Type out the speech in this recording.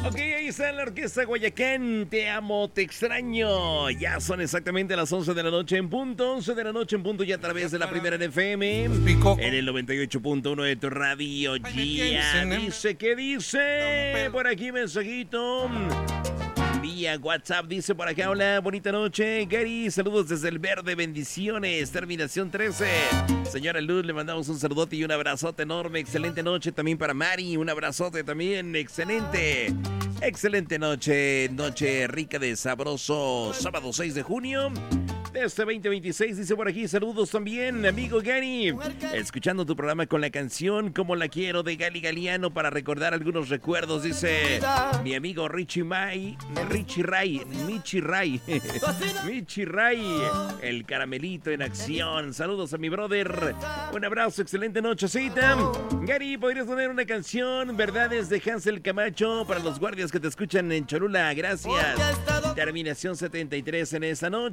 Ok, ahí está la Orquesta Guayacán. Te amo, te extraño. Ya son exactamente las 11 de la noche en punto. 11 de la noche en punto ya a través de la primera en FM. En el 98.1 de tu radio. Ya dice, ¿qué dice? Por aquí mensajito. Vía WhatsApp dice por acá, hola, bonita noche, Gary, saludos desde el Verde, bendiciones, terminación 13. Señora Luz, le mandamos un saludote y un abrazote enorme, excelente noche también para Mari, un abrazote también, excelente noche, noche rica de sabroso, sábado 6 de junio. De este 2026, dice por aquí, saludos también, amigo Gary, escuchando tu programa con la canción Como la quiero de Gali Galiano para recordar algunos recuerdos, dice mi amigo Michi Ray, el caramelito en acción, saludos a mi brother, un abrazo, excelente nochecita. Gary, ¿podrías poner una canción, verdades de Hansel Camacho para los guardias que te escuchan en Cholula? Gracias. Terminación 73 en esta noche.